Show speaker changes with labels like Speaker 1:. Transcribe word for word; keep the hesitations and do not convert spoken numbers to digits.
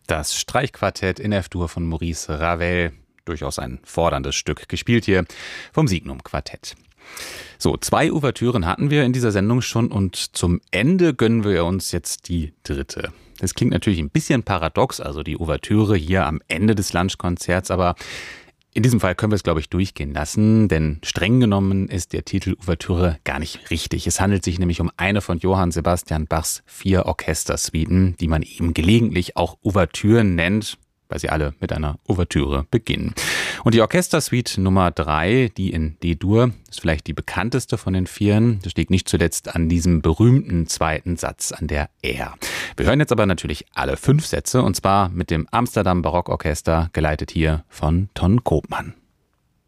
Speaker 1: Das Streichquartett in F-Dur von Maurice Ravel. Durchaus ein forderndes Stück, gespielt hier vom Signum Quartett. So, zwei Ouvertüren hatten wir in dieser Sendung schon und zum Ende gönnen wir uns jetzt die dritte. Das klingt natürlich ein bisschen paradox, also die Ouvertüre hier am Ende des Lunchkonzerts, aber in diesem Fall können wir es, glaube ich, durchgehen lassen, denn streng genommen ist der Titel Ouvertüre gar nicht richtig. Es handelt sich nämlich um eine von Johann Sebastian Bachs vier Orchestersuiten, die man eben gelegentlich auch Ouvertüren nennt, weil sie alle mit einer Ouvertüre beginnen. Und die Orchestersuite Nummer drei, die in D-Dur, ist vielleicht die bekannteste von den vieren. Das liegt nicht zuletzt an diesem berühmten zweiten Satz, an der R. Wir hören jetzt aber natürlich alle fünf Sätze, und zwar mit dem Amsterdam Barockorchester, geleitet hier von Ton Koopman.